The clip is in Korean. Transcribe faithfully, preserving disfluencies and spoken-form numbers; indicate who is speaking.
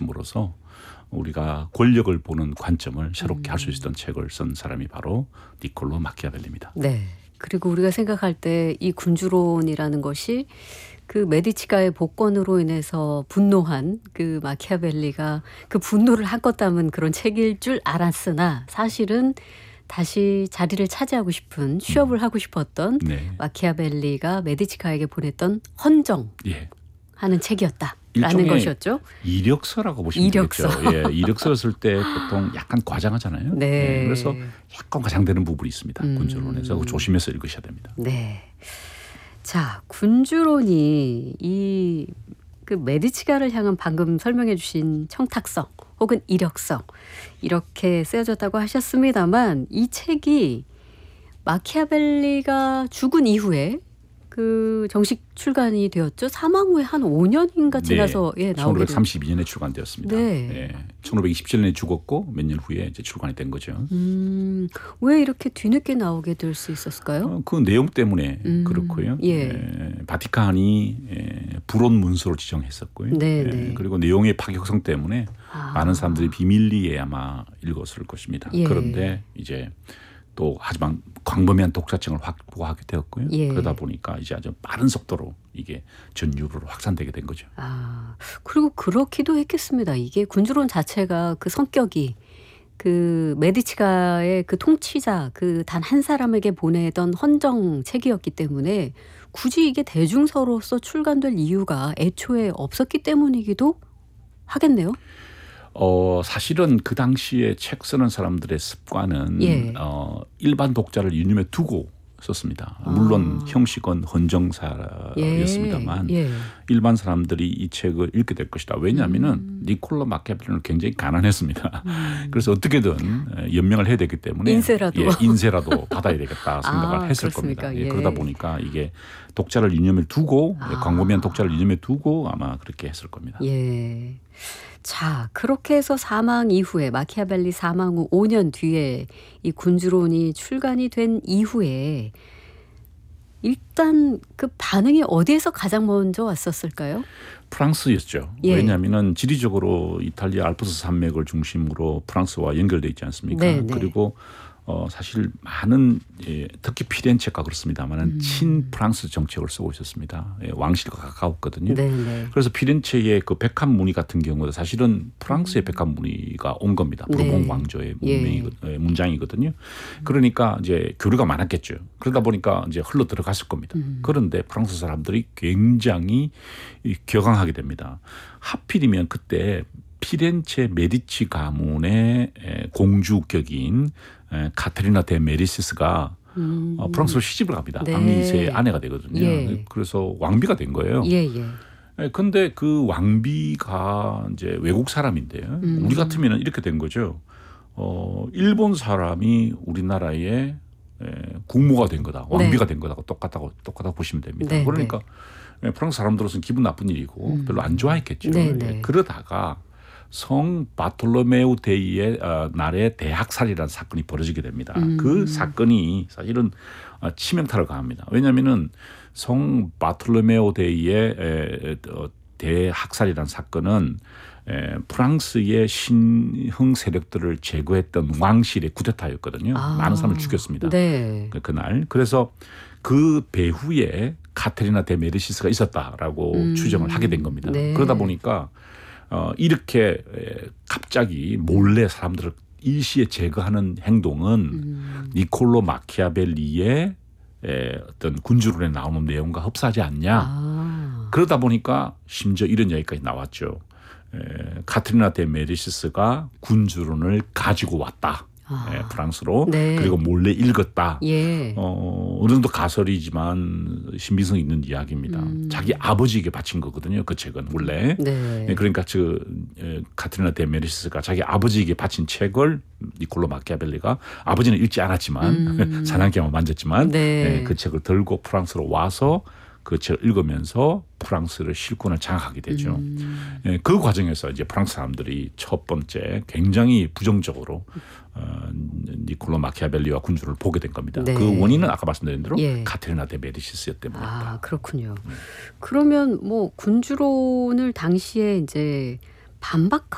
Speaker 1: 줌으로써 우리가 권력을 보는 관점을 새롭게
Speaker 2: 음.
Speaker 1: 할 수 있었던 책을 쓴 사람이 바로 니콜로 마키아벨리입니다.
Speaker 2: 네. 그리고 우리가 생각할 때 이 군주론이라는 것이 그 메디치가의 복권으로 인해서 분노한 그 마키아벨리가 그 분노를 한껏 담은 그런 책일 줄 알았으나 사실은 다시 자리를 차지하고 싶은 취업을 하고 싶었던
Speaker 1: 네.
Speaker 2: 마키아벨리가 메디치가에게 보냈던 헌정
Speaker 1: 예.
Speaker 2: 하는 책이었다라는
Speaker 1: 일종의
Speaker 2: 것이었죠.
Speaker 1: 이력서라고 보시면
Speaker 2: 이력서.
Speaker 1: 되겠죠. 예, 이력서를 쓸 때 보통 약간 과장하잖아요.
Speaker 2: 네.
Speaker 1: 예, 그래서 약간 과장되는 부분이 있습니다.
Speaker 2: 음.
Speaker 1: 군주론에서 조심해서 읽으셔야 됩니다.
Speaker 2: 네. 자, 군주론이 이 그 메디치가를 향한 방금 설명해 주신 청탁성 혹은 이력서 이렇게 쓰여졌다고 하셨습니다만 이 책이 마키아벨리가 죽은 이후에 그 정식 출간이 되었죠. 사망 후에 한 오 년인가 지나서
Speaker 1: 네.
Speaker 2: 예, 나오게 된.
Speaker 1: 천오백삼십이 년에 출간되었습니다.
Speaker 2: 네.
Speaker 1: 예, 천오백이십칠 년에 죽었고 몇 년 후에 이제 출간이 된 거죠.
Speaker 2: 음, 왜 이렇게 뒤늦게 나오게 될 수 있었을까요?
Speaker 1: 어, 그 내용 때문에
Speaker 2: 음,
Speaker 1: 그렇고요.
Speaker 2: 예.
Speaker 1: 예, 바티칸이 예, 불온 문서로 지정했었고요.
Speaker 2: 네,
Speaker 1: 예,
Speaker 2: 네.
Speaker 1: 그리고 내용의 파격성 때문에
Speaker 2: 아.
Speaker 1: 많은 사람들이 비밀리에 아마 읽었을 것입니다.
Speaker 2: 예.
Speaker 1: 그런데 이제 또 하지만 광범위한 독자층을 확보하게 되었고요.
Speaker 2: 예.
Speaker 1: 그러다 보니까 이제 아주 빠른 속도로 이게 전 유럽으로 확산되게 된 거죠.
Speaker 2: 아, 그리고 그렇기도 했겠습니다. 이게 군주론 자체가 그 성격이 그 메디치가의 그 통치자 그 단 한 사람에게 보내던 헌정 책이었기 때문에 굳이 이게 대중서로서 출간될 이유가 애초에 없었기 때문이기도 하겠네요.
Speaker 1: 어, 사실은 그 당시에 책 쓰는 사람들의 습관은
Speaker 2: 예.
Speaker 1: 어, 일반 독자를 유념해 두고 썼습니다. 물론
Speaker 2: 아.
Speaker 1: 형식은 헌정사였습니다만
Speaker 2: 예. 예.
Speaker 1: 일반 사람들이 이 책을 읽게 될 것이다. 왜냐하면은
Speaker 2: 음.
Speaker 1: 니콜로 마키아벨리는 굉장히 가난했습니다.
Speaker 2: 음.
Speaker 1: 그래서 어떻게든 연명을 해야 되기 때문에
Speaker 2: 인세라도.
Speaker 1: 예, 인세라도 받아야 되겠다 생각을
Speaker 2: 아,
Speaker 1: 했을
Speaker 2: 그렇습니까?
Speaker 1: 겁니다. 예,
Speaker 2: 예.
Speaker 1: 그러다 보니까 이게 독자를 유념해 두고
Speaker 2: 아.
Speaker 1: 광범위한 독자를 유념해 두고 아마 그렇게 했을 겁니다.
Speaker 2: 예. 자, 그렇게 해서 사망 이후에 마키아벨리 사망 후 오 년 뒤에 이 군주론이 출간이 된 이후에 일단 그 반응이 어디에서 가장 먼저 왔었을까요?
Speaker 1: 프랑스였죠.
Speaker 2: 예.
Speaker 1: 왜냐하면 지리적으로 이탈리아 알프스 산맥을 중심으로 프랑스와 연결돼 있지 않습니까?
Speaker 2: 네, 네.
Speaker 1: 그리고 어, 사실 많은 예, 특히 피렌체가 그렇습니다만
Speaker 2: 음.
Speaker 1: 친프랑스 정책을 쓰고 있었습니다. 예, 왕실과 가까웠거든요.
Speaker 2: 네, 네.
Speaker 1: 그래서 피렌체의 그 백합 무늬 같은 경우도 사실은 프랑스의 백합 무늬가 온 겁니다. 부르봉
Speaker 2: 네.
Speaker 1: 왕조의
Speaker 2: 예.
Speaker 1: 문명이, 예, 문장이거든요. 그러니까 이제 교류가 많았겠죠. 그러다 보니까 이제 흘러 들어갔을 겁니다.
Speaker 2: 음.
Speaker 1: 그런데 프랑스 사람들이 굉장히 이 격앙하게 됩니다. 하필이면 그때 피렌체 메디치 가문의 에, 공주격인 에, 카테리나 데 메디시스가
Speaker 2: 음.
Speaker 1: 어, 프랑스로 시집을 갑니다.
Speaker 2: 네.
Speaker 1: 앙리 이 세의 아내가 되거든요.
Speaker 2: 예.
Speaker 1: 그래서 왕비가 된 거예요.
Speaker 2: 예, 예.
Speaker 1: 예, 근데 그 왕비가 이제 외국 사람인데요.
Speaker 2: 음.
Speaker 1: 우리 같으면 이렇게 된 거죠. 어, 일본 사람이 우리나라의 에, 국모가 된 거다. 왕비가 된 거다. 똑같다고 똑같다고 보시면 됩니다.
Speaker 2: 네,
Speaker 1: 그러니까 예, 프랑스 사람들로서는 기분 나쁜 일이고
Speaker 2: 음.
Speaker 1: 별로 안 좋아했겠죠.
Speaker 2: 네,
Speaker 1: 예,
Speaker 2: 네.
Speaker 1: 그러다가 성 바톨로메우 데이의 어, 날의 대학살이라는 사건이 벌어지게 됩니다.
Speaker 2: 음.
Speaker 1: 그 사건이 사실은 어, 치명타를 가합니다. 왜냐하면은 성 바톨로메우 데이의 에, 어, 대학살이라는 사건은 에, 프랑스의 신흥 세력들을 제거했던 왕실의 쿠데타였거든요.
Speaker 2: 아.
Speaker 1: 많은 사람을 죽였습니다.
Speaker 2: 네.
Speaker 1: 그- 그날. 그래서 그 배후에 카테리나 데 메디시스가 있었다라고
Speaker 2: 음.
Speaker 1: 추정을 하게 된 겁니다.
Speaker 2: 네.
Speaker 1: 그러다 보니까 어, 이렇게 에, 갑자기 몰래 사람들을 일시에 제거하는 행동은
Speaker 2: 음.
Speaker 1: 니콜로 마키아벨리의 에, 어떤 군주론에 나오는 내용과 흡사하지 않냐.
Speaker 2: 아.
Speaker 1: 그러다 보니까 심지어 이런 이야기까지 나왔죠. 에, 카트리나 데 메디시스가 군주론을 가지고 왔다.
Speaker 2: 아.
Speaker 1: 에, 프랑스로.
Speaker 2: 네.
Speaker 1: 그리고 몰래 읽었다.
Speaker 2: 예.
Speaker 1: 어, 어느 정도 가설이지만 신빙성 있는 이야기입니다.
Speaker 2: 음.
Speaker 1: 자기 아버지에게 바친 거거든요. 그 책은 원래.
Speaker 2: 네.
Speaker 1: 예, 그러니까 그 에, 카트리나 데 메디시스가 자기 아버지에게 바친 책을 니콜로 마키아벨리가 아버지는 읽지 않았지만
Speaker 2: 음.
Speaker 1: 사냥개만 만졌지만
Speaker 2: 네.
Speaker 1: 예, 그 책을 들고 프랑스로 와서 그 책을 읽으면서 프랑스를 실권을 장악하게 되죠.
Speaker 2: 음.
Speaker 1: 예, 그 과정에서 이제 프랑스 사람들이 첫 번째 굉장히 부정적으로 어, 니콜로 마키아벨리와 군주를 보게 된 겁니다.
Speaker 2: 네.
Speaker 1: 그 원인은 아까 말씀드린 대로
Speaker 2: 예.
Speaker 1: 카테리나 데 메디시스 때문이었다.
Speaker 2: 아, 그렇군요. 그러면 뭐 군주론을 당시에 이제 반박한